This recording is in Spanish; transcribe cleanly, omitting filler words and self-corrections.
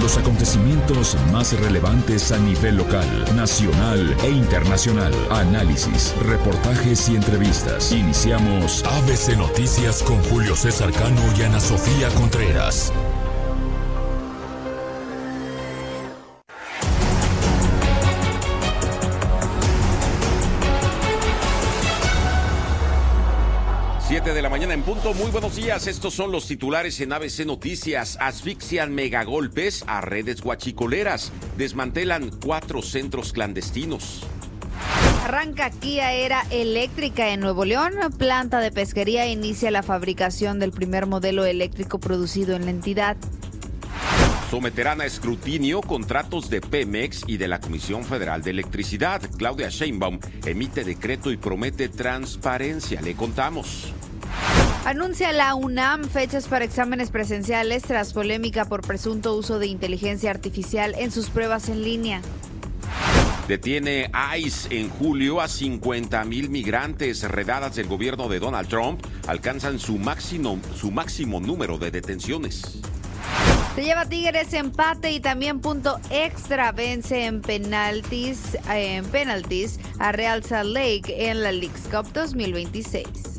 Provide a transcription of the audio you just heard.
Los acontecimientos más relevantes a nivel local, nacional e internacional. Análisis, reportajes y entrevistas. Iniciamos ABC Noticias con Julio César Cano y Ana Sofía Contreras. De la mañana en punto. Muy buenos días. Estos son los titulares en ABC Noticias. Asfixian megagolpes a redes guachicoleras. Desmantelan 4 centros clandestinos. Arranca Kia Era eléctrica en Nuevo León. Planta de pesquería inicia la fabricación del primer modelo eléctrico producido en la entidad. Someterán a escrutinio contratos de Pemex y de la Comisión Federal de Electricidad. Claudia Sheinbaum emite decreto y promete transparencia. Le contamos. Anuncia la UNAM fechas para exámenes presenciales tras polémica por presunto uso de inteligencia artificial en sus pruebas en línea. Detiene ICE en julio a 50,000 migrantes. Redadas del gobierno de Donald Trump alcanzan su máximo número de detenciones. Se lleva Tigres empate y también punto extra. Vence en penaltis a Real Salt Lake en la Leagues Cup 2026.